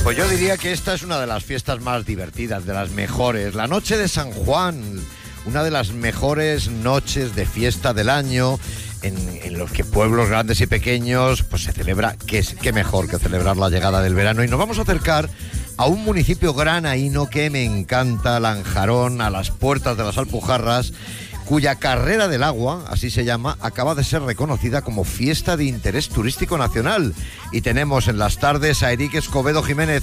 Pues yo diría que esta es una de las fiestas más divertidas, de las mejores. La noche de San Juan, una de las mejores noches de fiesta del año, en los que pueblos grandes y pequeños pues se celebra, qué mejor que celebrar la llegada del verano. Y nos vamos a acercar a un municipio granaíno que me encanta, Lanjarón, a las puertas de las Alpujarras, cuya Carrera del Agua, así se llama, acaba de ser reconocida como fiesta de interés turístico nacional. Y tenemos en las tardes a Eric Escobedo Jiménez.